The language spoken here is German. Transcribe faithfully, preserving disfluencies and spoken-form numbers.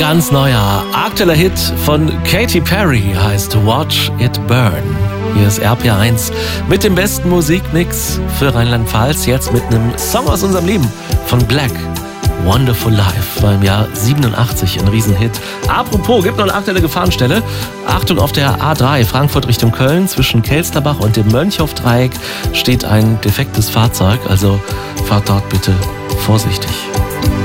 ganz neuer, aktueller Hit von Katy Perry heißt Watch It Burn. Hier ist R P R eins mit dem besten Musikmix für Rheinland-Pfalz. Jetzt mit einem Song aus unserem Leben von Black. Wonderful Life war im Jahr siebenundachtzig ein Riesenhit. Apropos, gibt noch eine aktuelle Gefahrenstelle. Achtung, auf der A drei Frankfurt Richtung Köln zwischen Kelsterbach und dem Mönchhof-Dreieck steht ein defektes Fahrzeug. Also fahrt dort bitte vorsichtig.